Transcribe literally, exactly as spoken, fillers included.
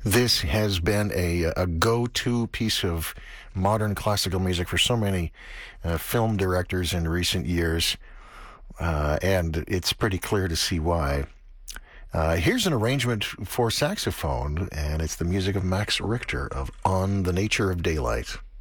This has been a, a go-to piece of modern classical music for so many uh, film directors in recent years, uh, and it's pretty clear to see why. Uh, here's an arrangement for saxophone, and it's the music of Max Richter of On the Nature of Daylight.